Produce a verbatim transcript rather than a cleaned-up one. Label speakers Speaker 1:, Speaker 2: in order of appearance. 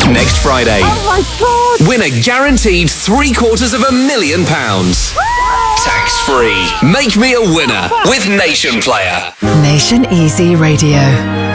Speaker 1: Next Friday.
Speaker 2: Oh my God!
Speaker 1: Win a guaranteed three quarters of a million pounds. Tax free. Make me a winner with Nation Player.
Speaker 3: Nation Easy Radio.